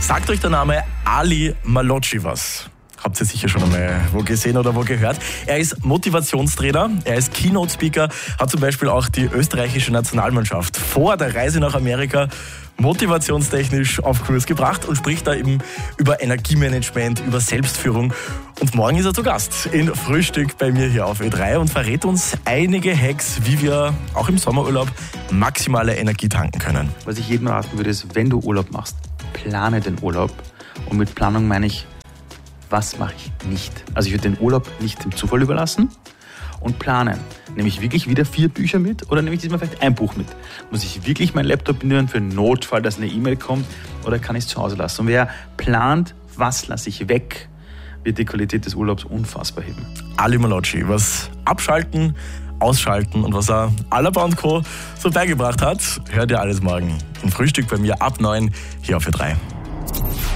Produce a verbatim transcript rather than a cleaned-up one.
Sagt euch der Name Ali Malocci was? Habt ihr sicher schon einmal wo gesehen oder wo gehört. Er ist Motivationstrainer, er ist Keynote-Speaker, hat zum Beispiel auch die österreichische Nationalmannschaft vor der Reise nach Amerika motivationstechnisch auf Kurs gebracht und spricht da eben über Energiemanagement, über Selbstführung. Und morgen ist er zu Gast in Frühstück bei mir hier auf Ö drei und verrät uns einige Hacks, wie wir auch im Sommerurlaub maximale Energie tanken können. Was ich jedem raten würde, ist, wenn du Urlaub machst, plane den Urlaub. Und mit Planung meine ich, was mache ich nicht? Also ich würde den Urlaub nicht dem Zufall überlassen und planen. Nehme ich wirklich wieder vier Bücher mit oder nehme ich diesmal vielleicht ein Buch mit? Muss ich wirklich meinen Laptop benötigen für einen Notfall, dass eine E-Mail kommt, oder kann ich es zu Hause lassen? Und wer plant, was lasse ich weg, wird die Qualität des Urlaubs unfassbar heben. Ali Malocci, was abschalten, ausschalten und was er Alaba und Co. so beigebracht hat, hört ihr alles morgen im Frühstück bei mir ab neun hier auf Ö drei.